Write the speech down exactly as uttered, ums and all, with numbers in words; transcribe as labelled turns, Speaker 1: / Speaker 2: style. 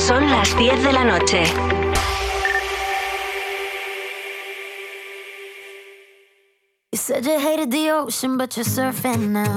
Speaker 1: Son las diez de la noche.
Speaker 2: You said you hated the ocean, but you're surfing now.